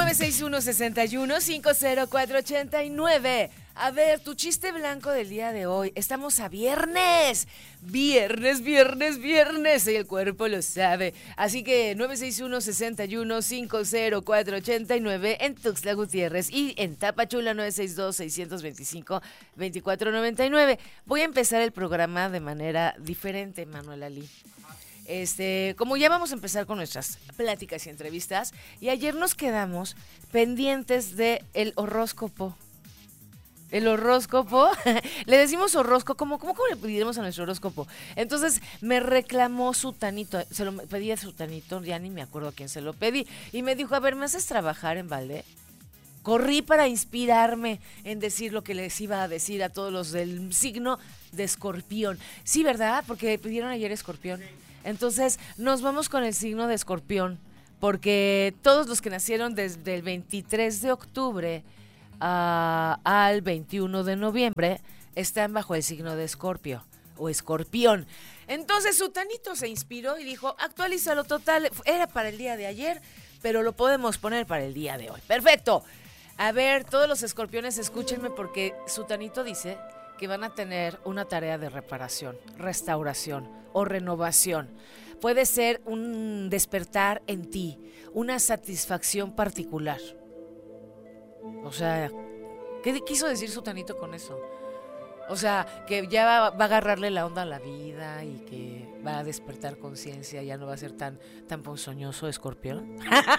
961-61-50489. A ver, tu chiste blanco del día de hoy. Estamos a viernes. Viernes. Y el cuerpo lo sabe. Así que 961-61-50489 en Tuxtla Gutiérrez y en Tapachula 962-625-2499. Voy a empezar el programa de manera diferente, Manuel Ali. Como ya vamos a empezar con nuestras pláticas y entrevistas, y ayer nos quedamos pendientes de el horóscopo. El horóscopo, le decimos horóscopo, ¿cómo le pediremos a nuestro horóscopo? Entonces me reclamó Sutanito, se lo pedí a Sutanito, ya ni me acuerdo a quién se lo pedí, y me dijo, a ver, ¿me haces trabajar en balde? Corrí para inspirarme en decir lo que les iba a decir a todos los del signo de Escorpión. Sí, ¿verdad? Porque pidieron ayer Escorpión. Entonces nos vamos con el signo de Escorpión, porque todos los que nacieron desde el 23 de octubre al 21 de noviembre están bajo el signo de Escorpio o Escorpión. Entonces Sutanito se inspiró y dijo, actualízalo, total, era para el día de ayer, pero lo podemos poner para el día de hoy. Perfecto. A ver, todos los escorpiones, escúchenme, porque Sutanito dice que van a tener una tarea de reparación, restauración o renovación. Puede ser un despertar en ti, una satisfacción particular. O sea, ¿qué quiso decir Sutanito con eso? O sea, que ya va a agarrarle la onda a la vida y que va a despertar conciencia, ya no va a ser tan ponzoñoso Escorpión.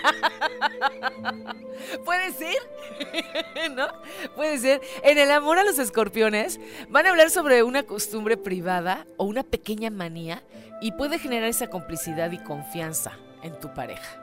Puede ser, ¿no? Puede ser. En el amor a los escorpiones van a hablar sobre una costumbre privada o una pequeña manía y puede generar esa complicidad y confianza en tu pareja.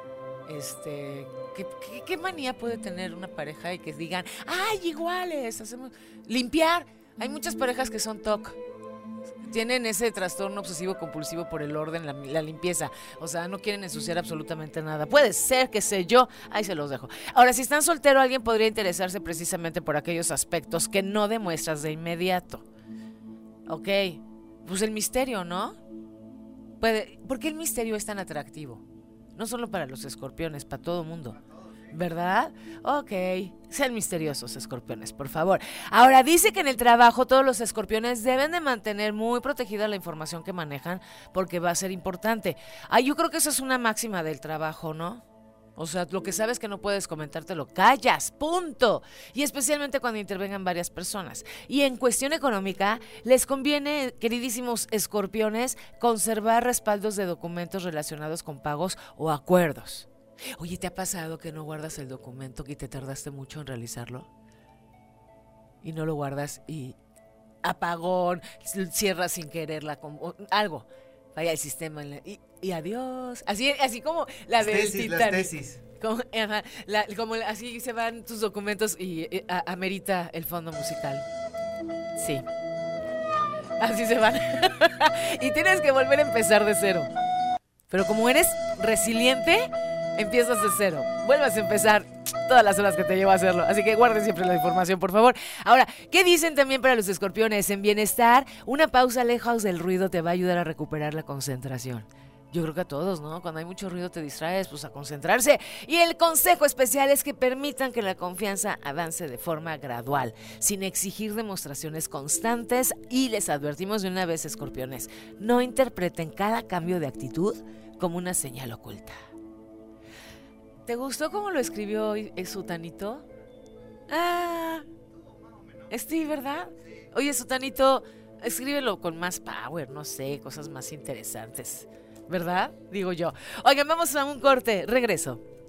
¿Qué manía puede tener una pareja y que digan, ¡ay, iguales! Hacemos limpiar. Hay muchas parejas que son TOC. Tienen ese trastorno obsesivo compulsivo por el orden, la limpieza. O sea, no quieren ensuciar absolutamente nada. Puede ser, qué sé yo, ahí se los dejo. Ahora, si están solteros, alguien podría interesarse precisamente por aquellos aspectos que no demuestras de inmediato. Ok, pues el misterio, ¿no? ¿Por qué el misterio es tan atractivo? No solo para los escorpiones, para todo mundo. ¿Verdad? Ok, sean misteriosos, escorpiones, por favor. Ahora, dice que en el trabajo todos los escorpiones deben de mantener muy protegida la información que manejan porque va a ser importante. Yo creo que eso es una máxima del trabajo, ¿no? O sea, lo que sabes que no puedes comentar, te lo callas, punto. Y especialmente cuando intervengan varias personas. Y en cuestión económica, les conviene, queridísimos escorpiones, conservar respaldos de documentos relacionados con pagos o acuerdos. Oye, ¿te ha pasado que no guardas el documento que te tardaste mucho en realizarlo? Y no lo guardas y apagón, cierras sin quererla, algo. Vaya el sistema y adiós. Así como la del Titanic. Las tesis. Como así se van tus documentos y amerita el fondo musical. Sí. Así se van. Y tienes que volver a empezar de cero. Pero como eres resiliente, empiezas de cero. Vuelvas a empezar todas las horas que te lleva a hacerlo. Así que guarden siempre la información, por favor. Ahora, ¿qué dicen también para los escorpiones? En bienestar, una pausa lejos del ruido te va a ayudar a recuperar la concentración. Yo creo que a todos, ¿no? Cuando hay mucho ruido te distraes, pues a concentrarse. Y el consejo especial es que permitan que la confianza avance de forma gradual, sin exigir demostraciones constantes. Y les advertimos de una vez, escorpiones, no interpreten cada cambio de actitud como una señal oculta. ¿Te gustó cómo lo escribió hoy Sutanito? Sí, ¿verdad? Oye, Sutanito, escríbelo con más power, no sé, cosas más interesantes, ¿verdad? Digo yo. Oigan, vamos a un corte, regreso.